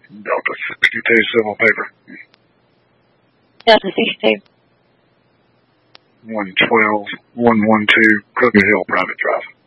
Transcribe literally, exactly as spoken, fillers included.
Delta sixty-two, civil paper. Delta sixty-two. one twelve, one twelve, Crooked Hill, private drive.